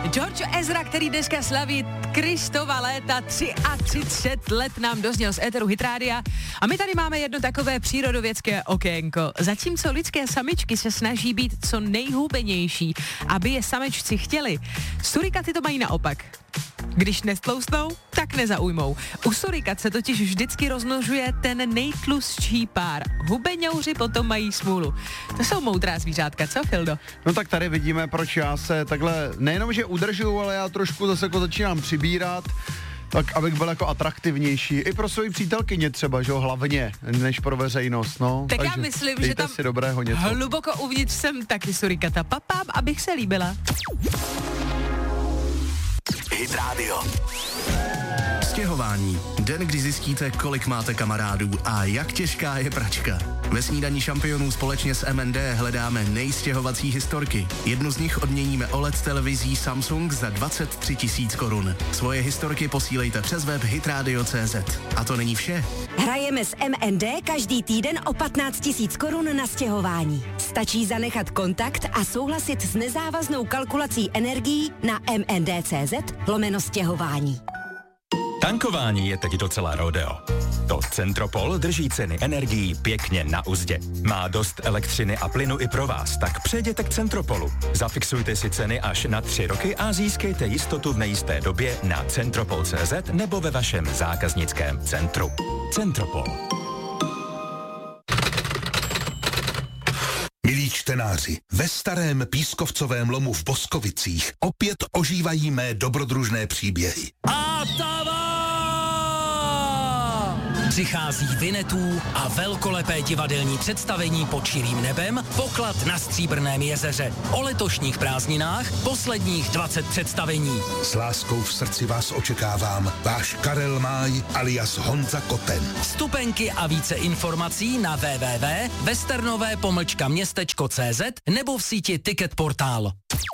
George Ezra, který dneska slaví Kristova léta, 33 let nám dozněl z éteru Hit Rádia. A my tady máme jedno takové přírodovědské okénko. Zatímco lidské samičky se snaží být co nejhubenější, aby je samečci chtěli, surikaty to mají naopak. Když nestloustnou, tak nezaujmou. U surikat se totiž vždycky rozmnožuje ten nejtlustší pár. Hubeňouři potom mají smůlu. To jsou moudrá zvířátka, co, Fildo? No tak tady vidíme, proč já se takhle nejenom, že udržuju, ale já trošku zase jako začínám přibírat, tak abych byl jako atraktivnější. I pro svoji přítelkyně třeba, že jo, hlavně, než pro veřejnost, no. Tak já myslím, že tam si dobrého něco. Hluboko uvnitř jsem taky surikata. Papám, abych se líbila. Hit Radio. Stěhování. Den, kdy zjistíte, kolik máte kamarádů a jak těžká je pračka. Ve snídani šampionů společně s MND hledáme nejstěhovací historky. Jednu z nich odměníme OLED televizí Samsung za 23 000 korun. Svoje historky posílejte přes web hitradio.cz. A to není vše. Hrajeme s MND každý týden o 15 000 korun na stěhování. Stačí zanechat kontakt a souhlasit s nezávaznou kalkulací energií na mnd.cz/stěhování. Tankování je teď docela rodeo. To Centropol drží ceny energií pěkně na uzdě. Má dost elektřiny a plynu i pro vás, tak přejděte k Centropolu. Zafixujte si ceny až na 3 roky a získejte jistotu v nejisté době na centropol.cz nebo ve vašem zákaznickém centru. Centropol. Milí čtenáři, ve starém pískovcovém lomu v Boskovicích opět ožívají mé dobrodružné příběhy. Přichází Vinetů a velkolepé divadelní představení pod širým nebem, Poklad na Stříbrném jezeře. O letošních prázdninách posledních 20 představení. S láskou v srdci vás očekávám, váš Karel Máj alias Honza Koten. Vstupenky a více informací na www.westernové-městečko.cz nebo v síti Ticket Portál.